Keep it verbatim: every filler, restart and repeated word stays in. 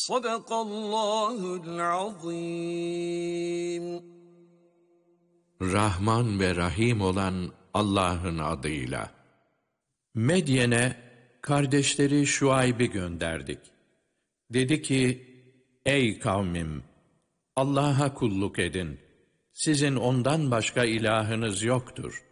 Sadakallahul azim. Rahman ve Rahim olan Allah'ın adıyla. Medyen'e kardeşleri Şuayb'i gönderdik. Dedi ki, ey kavmim! Allah'a kulluk edin. Sizin ondan başka ilahınız yoktur.